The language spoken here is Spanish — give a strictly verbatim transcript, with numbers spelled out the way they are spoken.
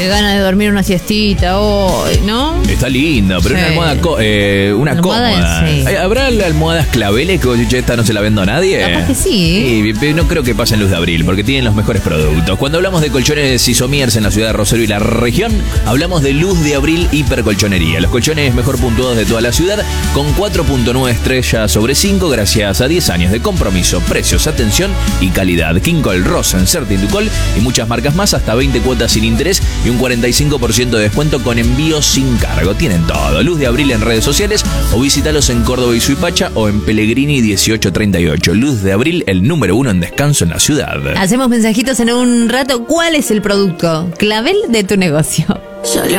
Qué gana de dormir una siestita hoy, ¿no? Está lindo, pero Sí. una almohada, co- eh, una Almohada, cómoda. sí. Ay, ¿Habrá almohadas claveles que vos decís, "Che, esta no se la vendo a nadie"? Capaz que sí. Sí, pero no creo que pasen Luz de Abril, porque tienen los mejores productos. Cuando hablamos de colchones Isomiers en la ciudad de Rosario y la región, hablamos de Luz de Abril Hipercolchonería. Los colchones mejor puntuados de toda la ciudad, con cuatro punto nueve estrellas sobre cinco, gracias a diez años de compromiso, precios, atención y calidad. Kinkol, Rosen, Certin, Ducol y muchas marcas más, hasta veinte cuotas sin interés y un cuarenta y cinco por ciento de descuento con envío sin cargo. Tienen todo. Luz de Abril en redes sociales o visítalos en Córdoba y Suipacha o en Pellegrini dieciocho treinta y ocho. Luz de Abril, el número uno en descanso en la ciudad. Hacemos mensajitos en un rato. ¿Cuál es el producto clavel de tu negocio? Salió